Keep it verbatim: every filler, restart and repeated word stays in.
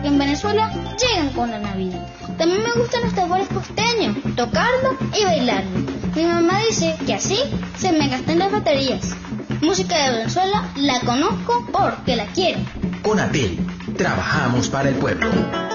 porque en Venezuela llegan con la Navidad. También me gustan los tambores costeños, tocarlo y bailarlo. Mi mamá dice que así se me gastan las baterías. Música de Venezuela la conozco porque la quiero. Conatel, trabajamos para el pueblo.